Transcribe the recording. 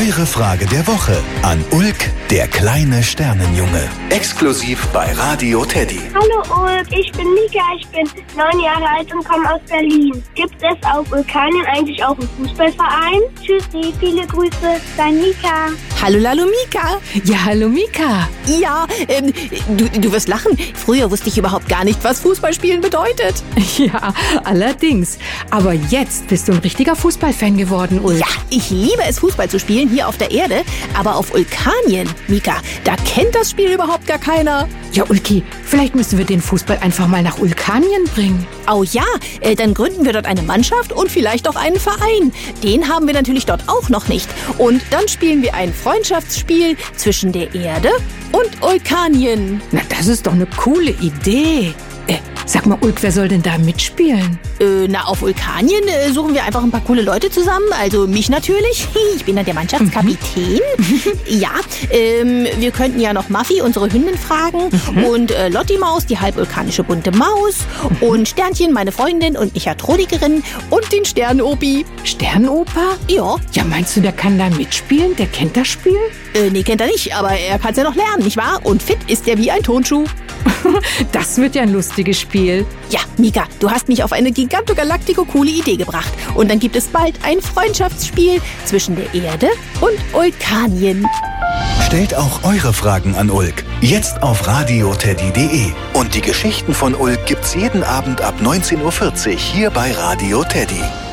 Eure Frage der Woche an Ulk, der kleine Sternenjunge. Exklusiv bei Radio Teddy. Hallo Ulk, ich bin Mika, ich bin 9 Jahre alt und komme aus Berlin. Gibt es auf Ulkanien eigentlich auch einen Fußballverein? Tschüssi, viele Grüße, dein Mika. Hallo Lalo Mika. Ja, hallo Mika. Ja, du wirst lachen. Früher wusste ich überhaupt gar nicht, was Fußballspielen bedeutet. Ja, allerdings. Aber jetzt bist du ein richtiger Fußballfan geworden, Ulk. Ja, ich liebe es, Fußball zu spielen hier auf der Erde. Aber auf Ulkanien, Mika, da kennt das Spiel überhaupt gar keiner. Ja, Ulki, vielleicht müssen wir den Fußball einfach mal nach Ulkanien bringen. Oh ja, dann gründen wir dort eine Mannschaft und vielleicht auch einen Verein. Den haben wir natürlich dort auch noch nicht. Und dann spielen wir ein Freundschaftsspiel zwischen der Erde und Ulkanien. Na, das ist doch eine coole Idee. Sag mal, Ulk, wer soll denn da mitspielen? Auf Ulkanien suchen wir einfach ein paar coole Leute zusammen. Also mich natürlich. Ich bin dann der Mannschaftskapitän. Ja, wir könnten ja noch Muffy, unsere Hündin, fragen. Und Lotti Maus, die halbvulkanische bunte Maus. Und Sternchen, meine Freundin und Mechatronikerin. Und den Sternenopi. Sternenoper? Ja. Ja, meinst du, der kann da mitspielen? Der kennt das Spiel? Nee, kennt er nicht. Aber er kann es ja noch lernen, nicht wahr? Und fit ist er wie ein Tonschuh. Das wird ja ein lustiges Spiel. Ja, Mika, du hast mich auf eine gigantogalactico-coole Idee gebracht. Und dann gibt es bald ein Freundschaftsspiel zwischen der Erde und Ulkanien. Stellt auch eure Fragen an Ulk. Jetzt auf radioteddy.de. Und die Geschichten von Ulk gibt's jeden Abend ab 19:40 Uhr hier bei Radio Teddy.